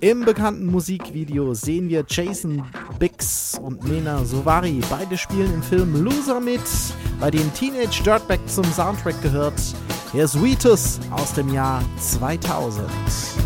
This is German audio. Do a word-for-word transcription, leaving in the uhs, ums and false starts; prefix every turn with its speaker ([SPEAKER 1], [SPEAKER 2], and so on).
[SPEAKER 1] Im bekannten Musikvideo sehen wir Jason Biggs und Mena Suvari. Beide spielen im Film Loser mit, bei dem Teenage Dirtbag zum Soundtrack gehört. Hier ist Vitus aus dem Jahr zweitausend.